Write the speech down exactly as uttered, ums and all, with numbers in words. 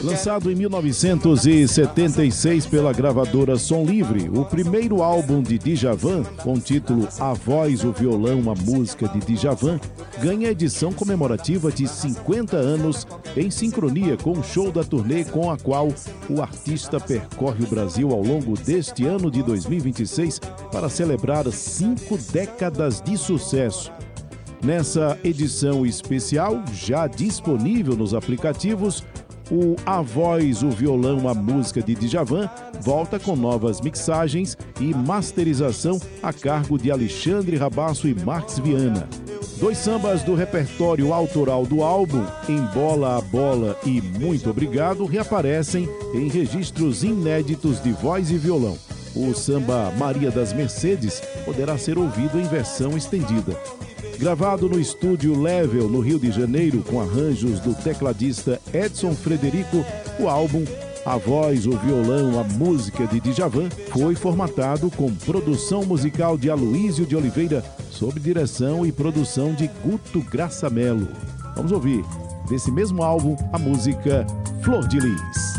Lançado em mil novecentos e setenta e seis pela gravadora Som Livre, o primeiro álbum de Djavan, com o título A Voz, o Violão, a Música de Djavan, ganha edição comemorativa de cinquenta anos em sincronia com o show da turnê com a qual o artista percorre o Brasil ao longo deste ano de dois mil e vinte e seis para celebrar cinco décadas de sucesso. Nessa edição especial, já disponível nos aplicativos, o A Voz, o Violão, a Música de Djavan volta com novas mixagens e masterização a cargo de Alexandre Rabasso e Marx Viana. Dois sambas do repertório autoral do álbum, Em Bola a Bola e Muito Obrigado, reaparecem em registros inéditos de voz e violão. O samba Maria das Mercedes poderá ser ouvido em versão estendida. Gravado no estúdio Level, no Rio de Janeiro, com arranjos do tecladista Edson Frederico, o álbum A Voz, o Violão, a Música de Djavan foi formatado com produção musical de Aloísio de Oliveira, sob direção e produção de Guto Graça Mello. Vamos ouvir, desse mesmo álbum, a música Flor de Lis.